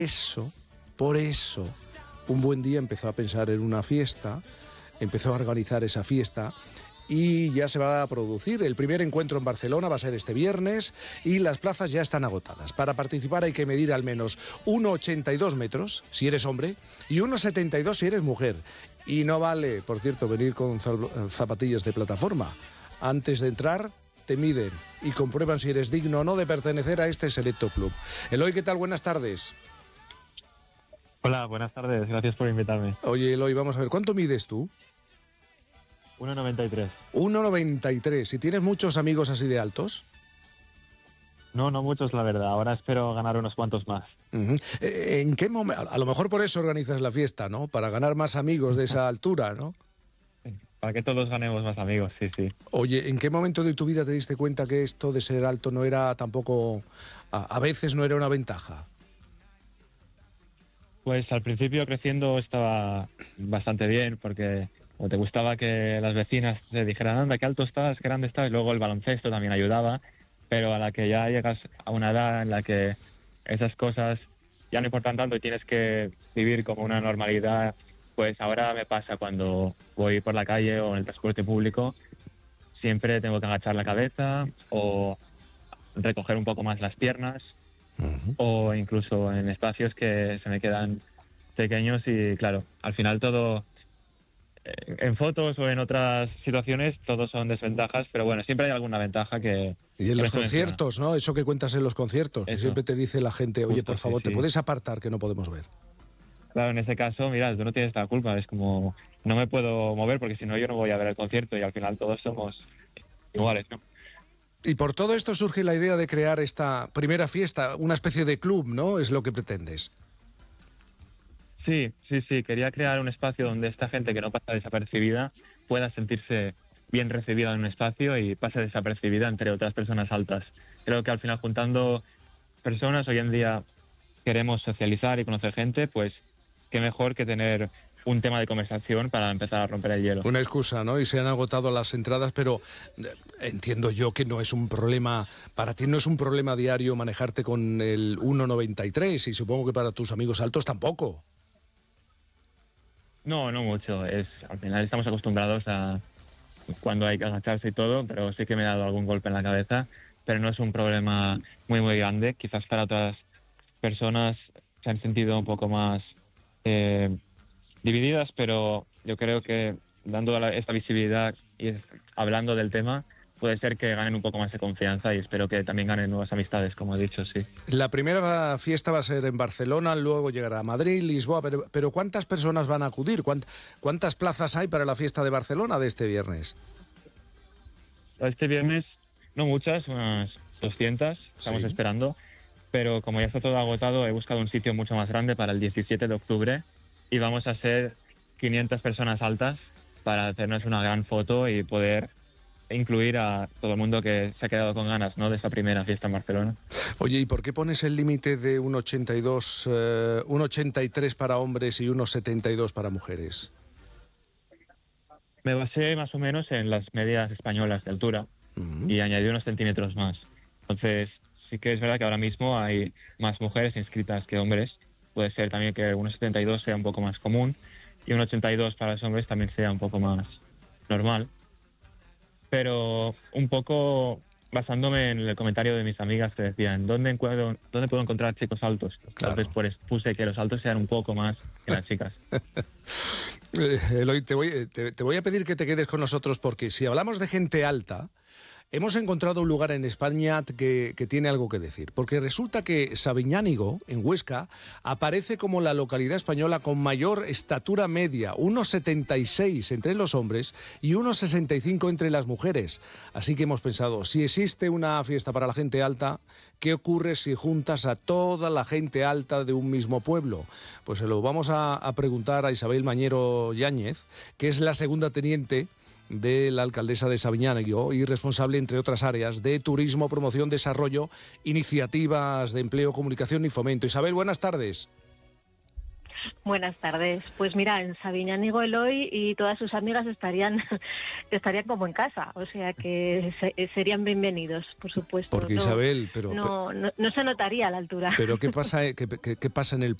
Por eso, un buen día empezó a pensar en una fiesta, empezó a organizar esa fiesta y ya se va a producir. El primer encuentro en Barcelona va a ser este viernes y las plazas ya están agotadas. Para participar hay que medir al menos 1,82 metros si eres hombre y 1,72 si eres mujer. Y no vale, por cierto, venir con zapatillas de plataforma. Antes de entrar, te miden y comprueban si eres digno o no de pertenecer a este selecto club. Eloy, ¿qué tal? Buenas tardes. Hola, buenas tardes. Gracias por invitarme. Oye, Eloy, vamos a ver, ¿cuánto mides tú? 1,93. 1,93. ¿Y tienes muchos amigos así de altos? No muchos, la verdad. Ahora espero ganar unos cuantos más. Uh-huh. ¿En qué momento? A lo mejor por eso organizas la fiesta, ¿no? Para ganar más amigos de esa altura, ¿no? Para que todos ganemos más amigos, sí. Oye, ¿en qué momento de tu vida te diste cuenta que esto de ser alto no era tampoco, a veces no era una ventaja? Pues al principio creciendo estaba bastante bien porque o te gustaba que las vecinas te dijeran, anda, qué alto estás, qué grande estás, y luego el baloncesto también ayudaba, pero a la que ya llegas a una edad en la que esas cosas ya no importan tanto y tienes que vivir como una normalidad, pues ahora me pasa cuando voy por la calle o en el transporte público, siempre tengo que agachar la cabeza o recoger un poco más las piernas, uh-huh, o incluso en espacios que se me quedan pequeños y claro, al final todo, en fotos o en otras situaciones, todos son desventajas, pero bueno, siempre hay alguna ventaja que... Y en los conciertos, ¿no? Eso que cuentas en los conciertos, que siempre te dice la gente, oye, por favor, ¿te puedes apartar que no podemos ver? Claro, en ese caso, mira, tú no tienes la culpa, es como, no me puedo mover porque si no yo no voy a ver el concierto y al final todos somos iguales, ¿no? Y por todo esto surge la idea de crear esta primera fiesta, una especie de club, ¿no? Es lo que pretendes. Sí, quería crear un espacio donde esta gente que no pasa desapercibida pueda sentirse bien recibida en un espacio y pase desapercibida entre otras personas altas. Creo que al final juntando personas, hoy en día queremos socializar y conocer gente, pues qué mejor que tener un tema de conversación para empezar a romper el hielo. Una excusa, ¿no? Y se han agotado las entradas, pero entiendo yo que no es un problema, para ti no es un problema diario manejarte con el 1,93 y supongo que para tus amigos altos tampoco. No mucho. Al final estamos acostumbrados a cuando hay que agacharse y todo, pero sí que me he dado algún golpe en la cabeza, pero no es un problema muy grande. Quizás para otras personas se han sentido un poco más divididas, pero yo creo que dando esta visibilidad y hablando del tema, puede ser que ganen un poco más de confianza y espero que también ganen nuevas amistades, como he dicho, sí. La primera fiesta va a ser en Barcelona, luego llegará a Madrid, Lisboa, pero ¿cuántas personas van a acudir? ¿Cuántas plazas hay para la fiesta de Barcelona de este viernes? Este viernes, no muchas, unas 200, estamos esperando, pero como ya está todo agotado, he buscado un sitio mucho más grande para el 17 de octubre y vamos a ser 500 personas altas para hacernos una gran foto y poder incluir a todo el mundo que se ha quedado con ganas, ¿no?, de esta primera fiesta en Barcelona. Oye, ¿y por qué pones el límite de 1,82, 1,83 para hombres y 1,72 para mujeres? Me basé más o menos en las medias españolas de altura, uh-huh, y añadí unos centímetros más. Entonces, sí que es verdad que ahora mismo hay más mujeres inscritas que hombres. Puede ser también que 1,72 sea un poco más común y 1,82 para los hombres también sea un poco más normal. Pero un poco basándome en el comentario de mis amigas que decían, ¿dónde puedo encontrar chicos altos? Claro. Entonces pues puse que los altos sean un poco más que las chicas. Eloy, te voy a pedir que te quedes con nosotros porque si hablamos de gente alta, hemos encontrado un lugar en España que tiene algo que decir, porque resulta que Sabiñánigo, en Huesca, aparece como la localidad española con mayor estatura media, 1,76 entre los hombres y 1,65 entre las mujeres. Así que hemos pensado, si existe una fiesta para la gente alta, ¿qué ocurre si juntas a toda la gente alta de un mismo pueblo? Pues se lo vamos a preguntar a Isabel Mañero Yáñez, que es la segunda teniente de la alcaldesa de Sabiñánigo y responsable, entre otras áreas, de turismo, promoción, desarrollo, iniciativas de empleo, comunicación y fomento. Isabel, buenas tardes. Buenas tardes. Pues mira, en Sabiñánigo Eloy y todas sus amigas estarían como en casa, o sea que serían bienvenidos, por supuesto. Porque Isabel, no se notaría a la altura. Pero ¿qué pasa en el